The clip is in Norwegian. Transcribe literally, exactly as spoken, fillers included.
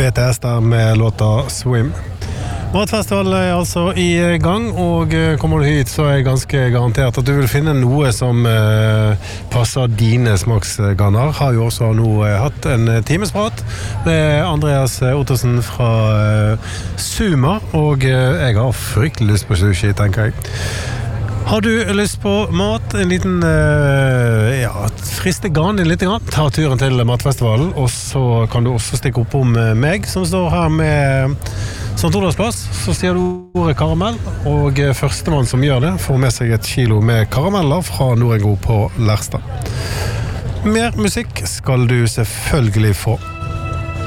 B T S der med låta Swim. Matfestival er altså i gang, og kommer du hit så er jeg ganske garantert at du vil finne noe som eh, passer dine smaksganer. Har jo også nå eh, hatt en timesprat med Andreas Ottosen fra eh, Suma, og eh, jeg har fryktelig lyst på sushi, tenker jeg. Har du lyst på mat, en liten, uh, ja, friste ganen litt grann, ta turen til Matfestivalen, og så kan du også stikke opp om meg, som står her med Sankt Olavs plass. Så sier du ordet karamell, og førstemann som gjør det får med seg et kilo med karameller fra Norengro på Lerstad. Mer musikk skal du selvfølgelig få.